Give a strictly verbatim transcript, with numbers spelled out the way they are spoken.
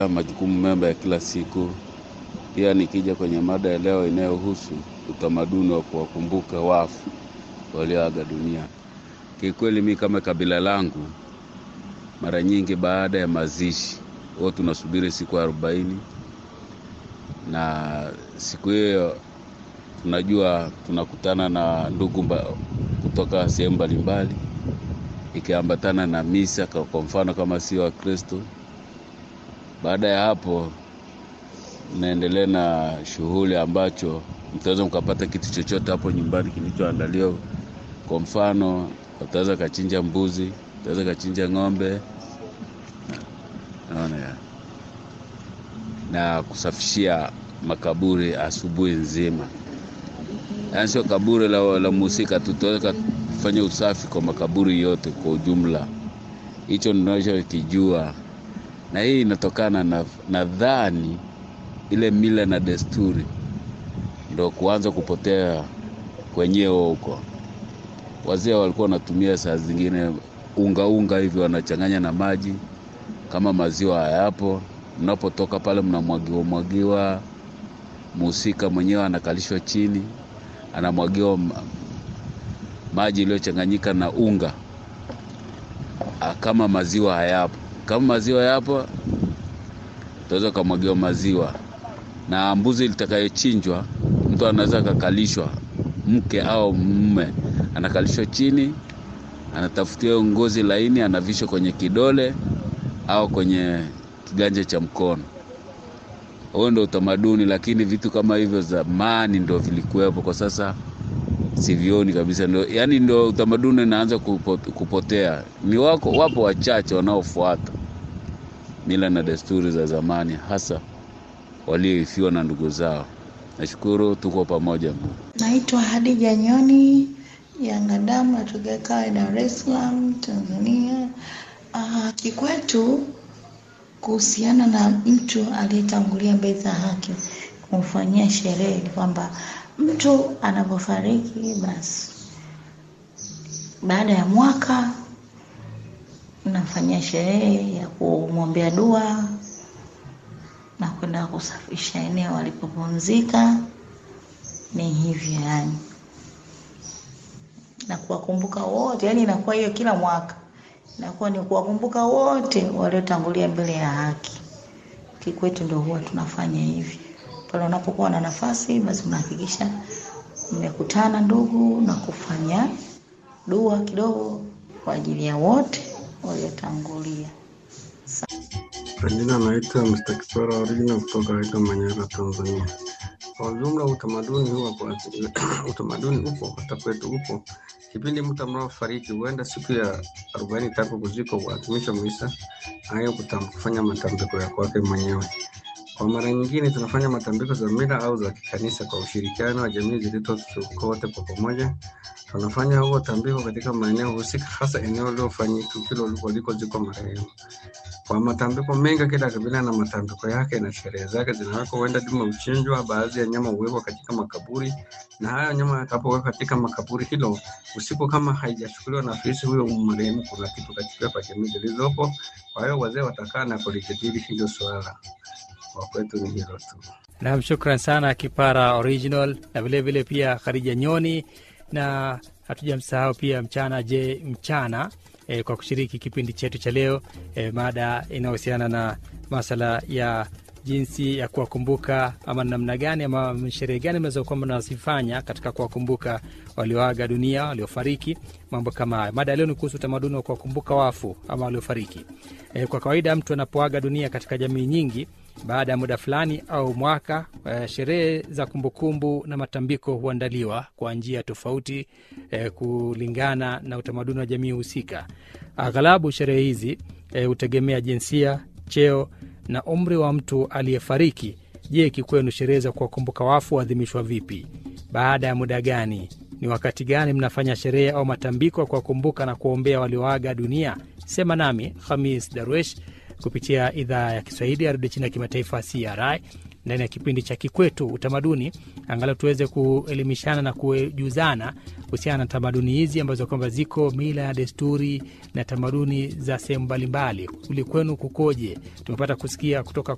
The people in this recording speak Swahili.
majukumu memba ya kila siku. Pia nikija kwenye mada ya leo inayohusu utamaduni wa kuwakumbuka wafu walioaga dunia. Kikweli mimi kama kabila langu, mara nyingi baada ya mazishi huwa tunasubiri siku arobaini, na siku hiyo tunajua tunakutana na ndugu mba, kutoka sehemu mbalimbali, ikiambatana na misa kwa mfano kama si wa Kristo. Baada ya hapo naendelea na shughuli ambacho mtaweza mkapata kitu chochote hapo nyumbani kilichoandaliwa. Kwa mfano wataweza kachinja mbuzi, wataweza kachinja ng'ombe, naona ya na kusafishia makaburi asubuhi nzima. Yaani sio kaburi la, la musika, tutaweza kufanya usafi kwa makaburi yote kwa ujumla. Hicho ninacho kijua, na hii inatokana na nadhani ile mila na desturi ndio kuanza kupotea kwenyewe huko. Wazee walikuwa wanatumia saa zingine unga unga hivi wanachanganya na maji kama maziwa hayapo. Mnapotoka pale mnamwagiwa mwagiwa, musika mwenyewe anakalishwa chini, anamwagiwa maji iliyochanganyika na unga kama maziwa hayapo. Kama maziwa hayapo utaweza kumwagiwa maziwa. Na mbuzi litakayochinjwa mtu anaweza kukalishwa, mke au mume anakalishwa chini, anatafutiwa ngozi laini, anavishwa kwenye kidole au kwenye kiganja cha mkono. Huo ndio utamaduni, lakini vitu kama hivyo zamani ndio vilikuwepo, kwa sasa sivioni kabisa. Ndio yani ndio utamaduni unaanza kupotea. Ni wako wapo wachache wanaofuata mila na desturi za zamani, hasa walioifiwa na ndugu zao. Nashukuru, tuko pamoja. Naitwa Hadija Nyoni Yangadamu, natoka Dar es Salaam, Tanzania. Ah, kikwetu kuhusiana na mtu aliyetangulia mbele za haki, kumfanyia sherehe kwamba mtu anapofariki basi baada ya mwaka unafanyia sherehe ya kumwombea dua na kwenda kusafisha eneo alipopumzika. Ni hivyo yani, na kuwakumbuka wote, yani inakuwa hiyo kila mwaka inakuwa ni kuwakumbuka wote waliotangulia mbele ya haki. Kikwetu ndio huwa tunafanya hivi. Pale unapokuwa na nafasi basi unahakikisha mmekutana ndugu na kufanya dua kidogo kwa ajili ya wote waliotangulia. Jina naitwa mister Kiswara Original kutoka Aida Manyara, Tanzania. Kwa ujumla utamaduni huwa kwa utamaduni upo hata kwetu upo. Kipindi mtu anapofariki huenda siku ya arobaini tangu kuzikwa huadhimisha misa hayo kufanya matambiko ya kwake mwenyewe. Kwa mara nyingine tunafanya matambiko za mila au za kikanisa kwa ushirikiano wa jamii zilizokote kwa pamoja. Tunafanya huo tambiko katika maeneo husika, hasa eneo lilofanyika tukio walikozikwa marehemu. Kwa matambiko mengi kila kabila na matambiko yake na sherehe zake zinawekwa. Huenda dume uchinjwa, baadhi ya nyama huwekwa katika makaburi, na hayo nyama yatakapowekwa katika makaburi hilo usiku, kama haijachukuliwa na afisi huyo marehemu, kuna kitu katika kwa jamii zilizopo. Kwa hiyo wazee watakaa na kulijadili hilo swala. Kwa kwetu ni hilo tu. Na shukrani sana Kipara Original, na vile vile pia Khadija Nyoni, na hatujamsahau pia Mchana Je Mchana e, kwa kushiriki kipindi chetu cha leo. E, mada inahusiana na masala ya jinsi ya kuwakumbuka ama namna gani ama sherehe gani mnaweza kwamba mnazifanya katika kuwakumbuka walioaga dunia, waliofariki, mambo kama haya. Mada leo ni kuhusu utamaduni wa kuwakumbuka wafu ama waliofariki. E, kwa kawaida mtu anapoaga dunia katika jamii nyingi, baada ya muda fulani au mwaka, e, sherehe za kumbukumbu na matambiko huandaliwa kwa njia tofauti e, kulingana na utamaduni wa jamii husika. Aghalabu sherehe hizi e, hutegemea jinsia, cheo na umri wa mtu aliyefariki. Je, kikwenu sherehe za kuwakumbuka wafu huadhimishwa vipi? Baada ya muda gani? Ni wakati gani mnafanya sherehe au matambiko kwa kukumbuka na kuombea walioaga dunia? Sema nami Khamis Darwesh kupitia idhaa ya Kiswahili ya Radio China Kimataifa C R I ndani ya kipindi cha Kikwetu Utamaduni, angalau tuweze kuelimishana na kujuzana kuhusiana na tamaduni hizi ambazo kwamba ziko mila na desturi na tamaduni za sehemu mbalimbali. Kule kwenu kukoje? Tumepata kusikia kutoka